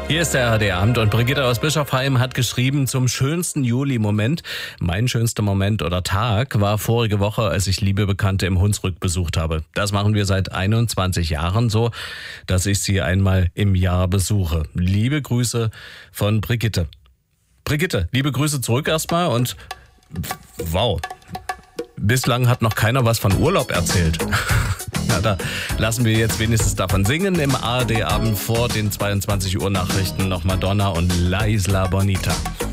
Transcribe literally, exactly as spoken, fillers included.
Hier ist der A R D-Abend und Brigitte aus Bischofsheim hat geschrieben zum schönsten Juli-Moment. Mein schönster Moment oder Tag war vorige Woche, als ich liebe Bekannte im Hunsrück besucht habe. Das machen wir seit einundzwanzig Jahren so, dass ich sie einmal im Jahr besuche. Liebe Grüße von Brigitte. Brigitte, liebe Grüße zurück erstmal und wow, bislang hat noch keiner was von Urlaub erzählt. Na, da lassen wir jetzt wenigstens davon singen. Im A R D-Abend vor den zweiundzwanzig Uhr Nachrichten noch Madonna und La Isla Bonita.